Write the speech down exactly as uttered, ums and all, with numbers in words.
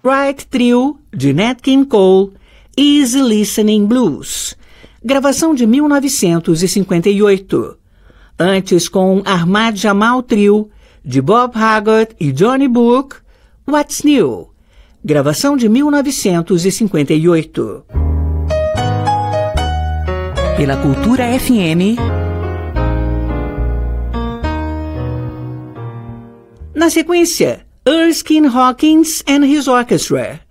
Right Trio, de Nat King Cole, Easy Listening Blues, gravação de mil novecentos e cinquenta e oito. Antes, com Ahmad Jamal Trio, de Bob Haggart e Johnny Book, What's New, gravação de mil novecentos e cinquenta e oito. Pela Cultura F M. Na sequência, Erskine Hawkins and His Orchestra,